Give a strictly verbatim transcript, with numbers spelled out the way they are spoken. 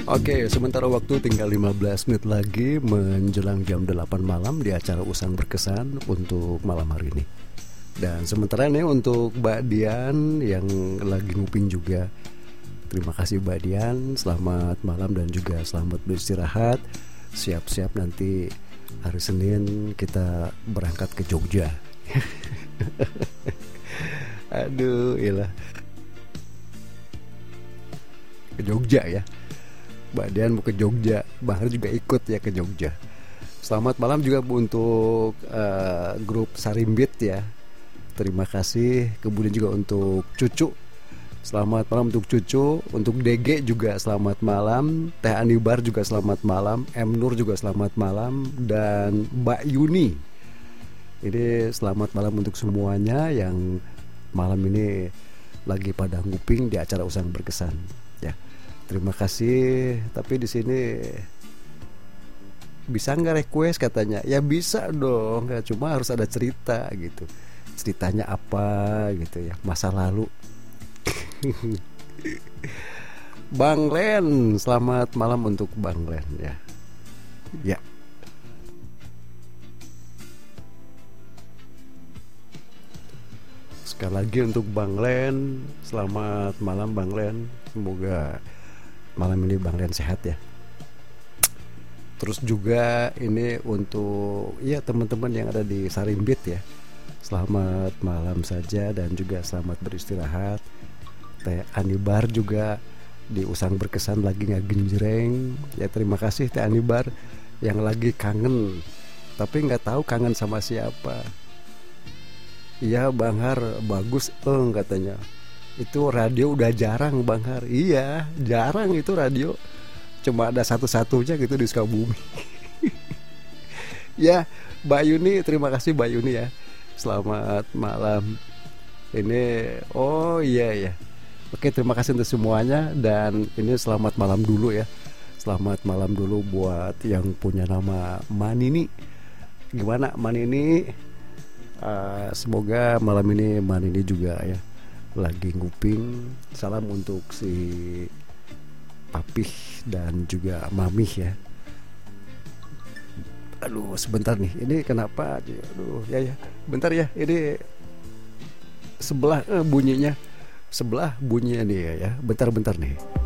Oke, sementara waktu tinggal lima belas menit lagi menjelang jam delapan malam di acara Usang Berkesan untuk malam hari ini. Dan sementara nih untuk Mbak Dian yang lagi nguping juga. Terima kasih Mbak Dian, selamat malam dan juga selamat beristirahat. Siap-siap nanti hari Senin kita berangkat ke Jogja. Aduh, iyalah. Ke Jogja ya. Mbak Dian mau ke Jogja, Bahar juga ikut ya ke Jogja. Selamat malam juga untuk uh, grup Sarimbit ya. Terima kasih. Kemudian juga untuk Cucu. Selamat malam untuk Cucu. Untuk D G juga selamat malam. Teh Anibar juga selamat malam. M Nur juga selamat malam. Dan Mbak Yuni. Ini selamat malam untuk semuanya yang malam ini lagi pada nguping di acara Usang Berkesan ya. Terima kasih. Tapi di sini bisa nggak request katanya? Ya bisa dong. Nggak, cuma harus ada cerita gitu. Ceritanya apa gitu ya? Masa lalu. Bang Len, selamat malam untuk Bang Len ya. Ya. Sekali lagi untuk Bang Len, selamat malam Bang Len. Semoga malam ini Bang Len sehat ya. Terus juga ini untuk ya teman-teman yang ada di Sarimbit ya. Selamat malam saja dan juga selamat beristirahat. Teh Anibar juga di Usang Berkesan lagi ngagenjreng. Ya terima kasih Teh Anibar yang lagi kangen. Tapi nggak tahu kangen sama siapa. Iya Bang Har bagus eng katanya. Itu radio udah jarang Bang Har. Iya jarang itu radio. Cuma ada satu-satunya gitu di Sukabumi. Ya Mbak Yuni, terima kasih Mbak Yuni ya. Selamat malam. Ini oh iya ya. Oke terima kasih untuk semuanya. Dan ini selamat malam dulu ya. Selamat malam dulu buat yang punya nama Manini. Gimana Manini? Uh, semoga malam ini Manini juga ya lagi nguping. Salam untuk si Papih dan juga Mamih ya. Aduh sebentar nih. Ini kenapa? Aduh ya ya. Bentar ya. Ini sebelah eh, bunyinya. Sebelah bunyinya nih ya. Bentar-bentar nih.